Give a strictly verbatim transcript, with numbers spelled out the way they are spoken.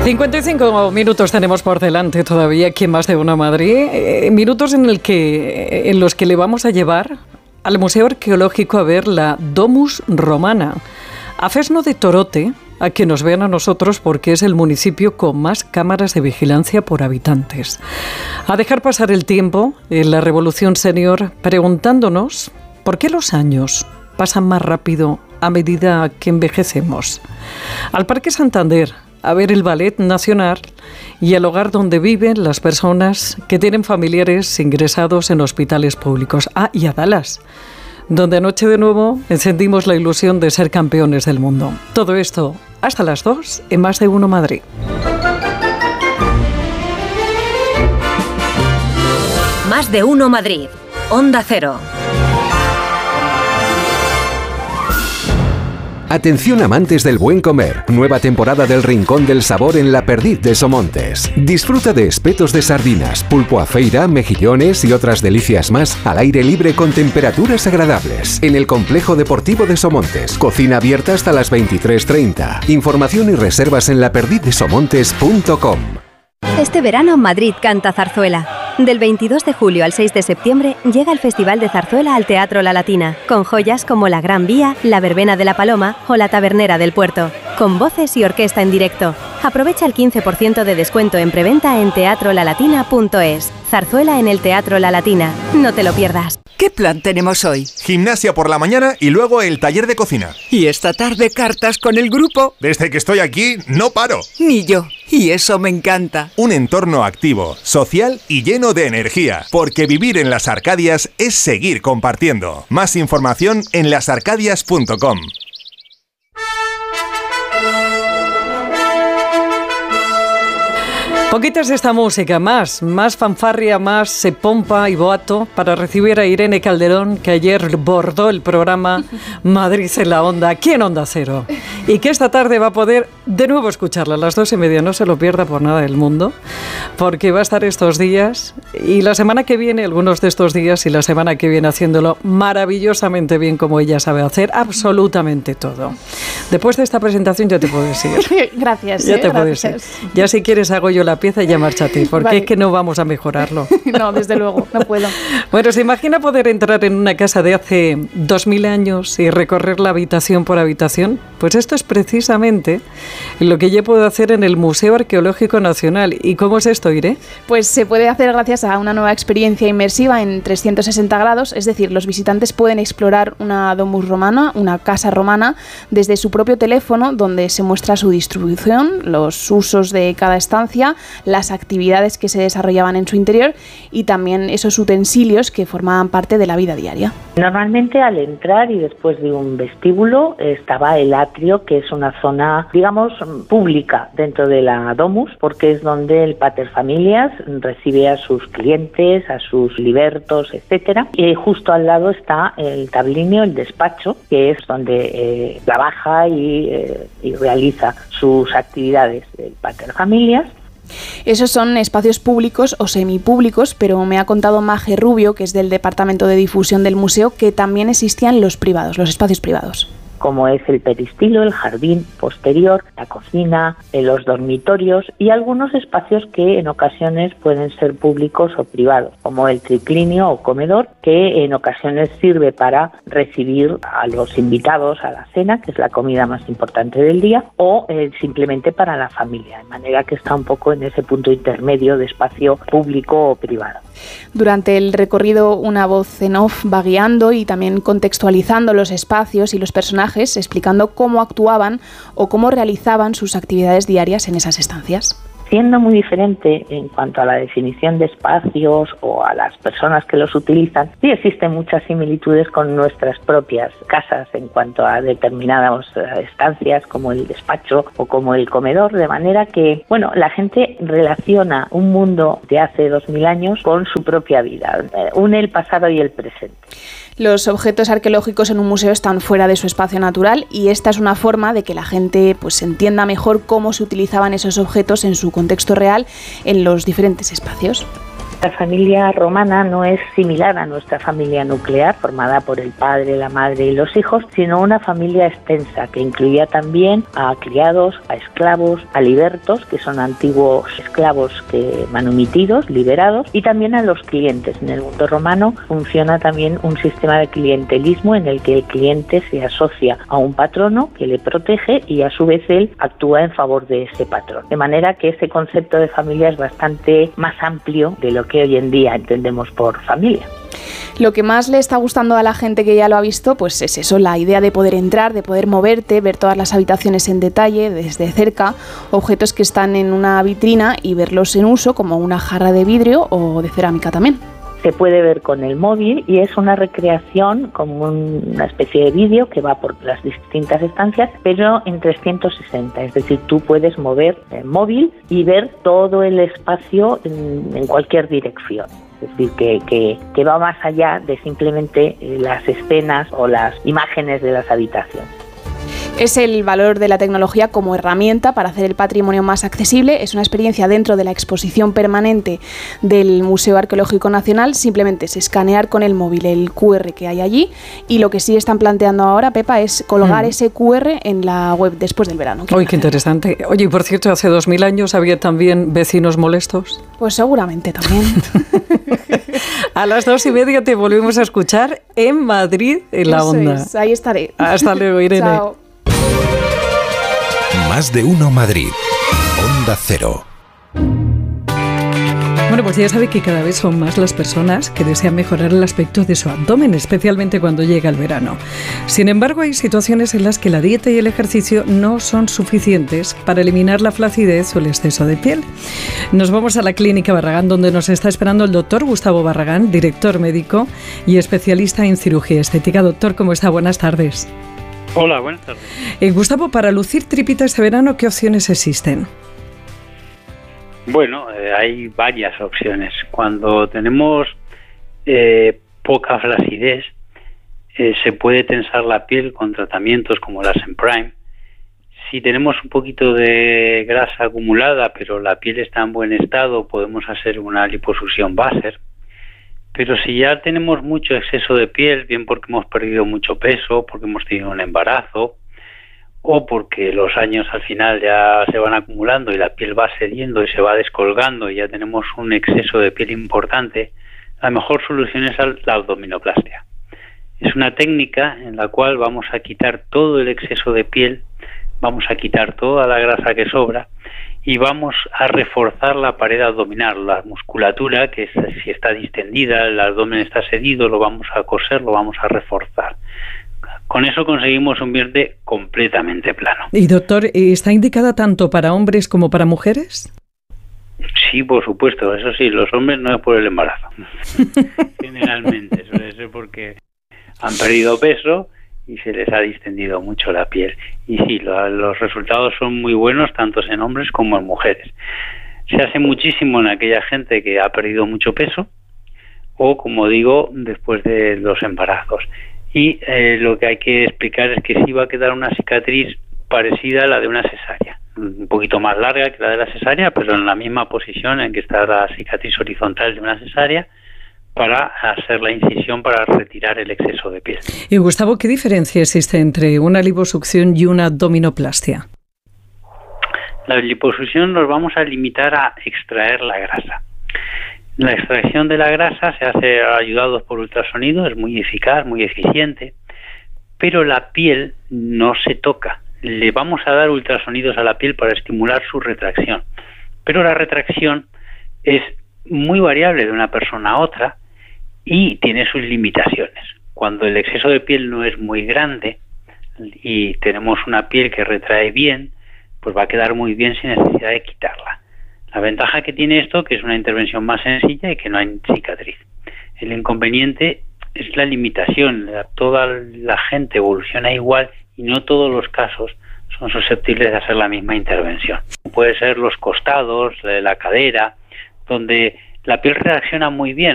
cincuenta y cinco minutos tenemos por delante todavía aquí en Más de Uno Madrid, eh, minutos en, el que, en los que le vamos a llevar al Museo Arqueológico a ver la Domus Romana, a Fresno de Torote, a que nos vean a nosotros porque es el municipio con más cámaras de vigilancia por habitantes. A dejar pasar el tiempo en la Revolución Senior preguntándonos por qué los años pasan más rápido a medida que envejecemos. Al Parque Santander, a ver el Ballet Nacional y el hogar donde viven las personas que tienen familiares ingresados en hospitales públicos. Ah, y a Dallas, donde anoche de nuevo encendimos la ilusión de ser campeones del mundo. Todo esto hasta las dos en Más de Uno Madrid. Más de Uno Madrid, Onda Cero. Atención amantes del buen comer, nueva temporada del Rincón del Sabor en La Perdiz de Somontes. Disfruta de espetos de sardinas, pulpo a feira, mejillones y otras delicias más al aire libre con temperaturas agradables. En el Complejo Deportivo de Somontes, cocina abierta hasta las veintitrés treinta. Información y reservas en la perdiz de somontes punto com. Este verano Madrid canta zarzuela. Del veintidós de julio al seis de septiembre llega el Festival de Zarzuela al Teatro La Latina, con joyas como La Gran Vía, La Verbena de la Paloma o La Tabernera del Puerto, con voces y orquesta en directo. Aprovecha el quince por ciento de descuento en preventa en teatro la latina punto es. Zarzuela en el Teatro La Latina. No te lo pierdas. ¿Qué plan tenemos hoy? Gimnasia por la mañana y luego el taller de cocina. Y esta tarde cartas con el grupo. Desde que estoy aquí no paro. Ni yo. Y eso me encanta. Un entorno activo, social y lleno de energía. Porque vivir en Las Arcadias es seguir compartiendo. Más información en las arcadias punto com. Poquitas de esta música, más, más fanfarria, más eh, pompa y boato para recibir a Irene Calderón, que ayer bordó el programa Madrid en la Onda, aquí en Onda Cero, y que esta tarde va a poder de nuevo escucharla a las dos y media. No se lo pierda por nada del mundo, porque va a estar estos días y la semana que viene, algunos de estos días y la semana que viene haciéndolo maravillosamente bien, como ella sabe hacer absolutamente todo. Después de esta presentación ya te puedes ir. Gracias. Ya eh, te puedes ir. Ya si quieres hago yo la pieza y ya márchate, porque vale. Es que no vamos a mejorarlo. No, desde luego, no puedo. Bueno, ¿se imagina poder entrar en una casa de hace dos mil años y recorrerla habitación por habitación? Pues esto es precisamente lo que yo puedo hacer en el Museo Arqueológico Nacional. ¿Y cómo es esto, Irene? Pues se puede hacer gracias a una nueva experiencia inmersiva en trescientos sesenta grados, es decir, los visitantes pueden explorar una domus romana, una casa romana, desde su propio teléfono, donde se muestra su distribución, los usos de cada estancia, las actividades que se desarrollaban en su interior y también esos utensilios que formaban parte de la vida diaria. Normalmente al entrar y después de un vestíbulo estaba el atrio, que es una zona, digamos, pública dentro de la domus, porque es donde el paterfamilias recibe a sus clientes, a sus libertos, etcétera. Y justo al lado está el tablinio, el despacho, que es donde eh, trabaja y, eh, y realiza sus actividades el paterfamilias. Esos son espacios públicos o semipúblicos, pero me ha contado Maje Rubio, que es del Departamento de Difusión del Museo, que también existían los privados, los espacios privados. Como es el peristilo, el jardín posterior, la cocina, los dormitorios y algunos espacios que en ocasiones pueden ser públicos o privados, como el triclinio o comedor, que en ocasiones sirve para recibir a los invitados a la cena, que es la comida más importante del día, o eh, simplemente para la familia, de manera que está un poco en ese punto intermedio de espacio público o privado. Durante el recorrido, una voz en off va guiando y también contextualizando los espacios y los personajes, explicando cómo actuaban o cómo realizaban sus actividades diarias en esas estancias. Siendo muy diferente en cuanto a la definición de espacios o a las personas que los utilizan, sí existen muchas similitudes con nuestras propias casas en cuanto a determinadas estancias como el despacho o como el comedor, de manera que, bueno, la gente relaciona un mundo de hace dos mil años con su propia vida, une el pasado y el presente. Los objetos arqueológicos en un museo están fuera de su espacio natural y esta es una forma de que la gente pues entienda mejor cómo se utilizaban esos objetos en su contexto real en los diferentes espacios. La familia romana no es similar a nuestra familia nuclear, formada por el padre, la madre y los hijos, sino una familia extensa que incluía también a criados, a esclavos, a libertos, que son antiguos esclavos que manumitidos, liberados, y también a los clientes. En el mundo romano funciona también un sistema de clientelismo en el que el cliente se asocia a un patrono que le protege y a su vez él actúa en favor de ese patrón. De manera que este concepto de familia es bastante más amplio de lo que hoy en día entendemos por familia. Lo que más le está gustando a la gente que ya lo ha visto, pues es eso, la idea de poder entrar, de poder moverte, ver todas las habitaciones en detalle, desde cerca, objetos que están en una vitrina y verlos en uso, como una jarra de vidrio o de cerámica también. Se puede ver con el móvil y es una recreación como una especie de vídeo que va por las distintas estancias, pero en trescientos sesenta, es decir, tú puedes mover el móvil y ver todo el espacio en, en cualquier dirección. Es decir, que, que, que va más allá de simplemente las escenas o las imágenes de las habitaciones. Es el valor de la tecnología como herramienta para hacer el patrimonio más accesible. Es una experiencia dentro de la exposición permanente del Museo Arqueológico Nacional. Simplemente es escanear con el móvil el cu erre que hay allí, y lo que sí están planteando ahora, Pepa, es colgar mm. ese cu erre en la web después del verano. Uy, qué interesante. Oye, y por cierto, hace dos mil años había también vecinos molestos. Pues seguramente también. A las dos y media te volvemos a escuchar en Madrid, en la Eso Onda. Es, ahí estaré. Hasta luego, Irene. Chao. Más de uno Madrid. Onda Cero. Bueno, pues ya sabe que cada vez son más las personas que desean mejorar el aspecto de su abdomen, especialmente cuando llega el verano. Sin embargo, hay situaciones en las que la dieta y el ejercicio no son suficientes para eliminar la flacidez o el exceso de piel. Nos vamos a la Clínica Barragán, donde nos está esperando el doctor Gustavo Barragán, director médico y especialista en cirugía estética. Doctor, ¿cómo está? Buenas tardes. Hola, buenas tardes. Eh, Gustavo, para lucir tripita este verano, ¿qué opciones existen? Bueno, eh, hay varias opciones. Cuando tenemos eh, poca flacidez, eh, se puede tensar la piel con tratamientos como las en Prime. Si tenemos un poquito de grasa acumulada, pero la piel está en buen estado, podemos hacer una liposucción Basser. Pero si ya tenemos mucho exceso de piel, bien porque hemos perdido mucho peso, porque hemos tenido un embarazo, o porque los años al final ya se van acumulando y la piel va cediendo y se va descolgando y ya tenemos un exceso de piel importante, la mejor solución es la abdominoplastia. Es una técnica en la cual vamos a quitar todo el exceso de piel, vamos a quitar toda la grasa que sobra y vamos a reforzar la pared abdominal, la musculatura, que si está distendida, el abdomen está cedido, lo vamos a coser, lo vamos a reforzar. Con eso conseguimos un vientre completamente plano. Y doctor, ¿está indicada tanto para hombres como para mujeres? Sí, por supuesto, eso sí, los hombres no es por el embarazo. Generalmente suele ser porque han perdido peso y se les ha distendido mucho la piel. Y sí, lo, los resultados son muy buenos tanto en hombres como en mujeres. Se hace muchísimo en aquella gente que ha perdido mucho peso o, como digo, después de los embarazos. Y eh, lo que hay que explicar es que sí va a quedar una cicatriz parecida a la de una cesárea. Un poquito más larga que la de la cesárea, pero en la misma posición en que está la cicatriz horizontal de una cesárea, para hacer la incisión para retirar el exceso de piel. Y Gustavo, ¿qué diferencia existe entre una liposucción y una abdominoplastia? La liposucción nos vamos a limitar a extraer la grasa. La extracción de la grasa se hace ayudados por ultrasonido, es muy eficaz, muy eficiente, pero la piel no se toca. Le vamos a dar ultrasonidos a la piel para estimular su retracción, pero la retracción es muy variable de una persona a otra y tiene sus limitaciones. Cuando el exceso de piel no es muy grande y tenemos una piel que retrae bien, pues va a quedar muy bien sin necesidad de quitarla. La ventaja que tiene esto, que es una intervención más sencilla y que no hay cicatriz. El inconveniente es la limitación. Toda la gente evoluciona igual y no todos los casos son susceptibles de hacer la misma intervención. Puede ser los costados, la cadera, donde la piel reacciona muy bien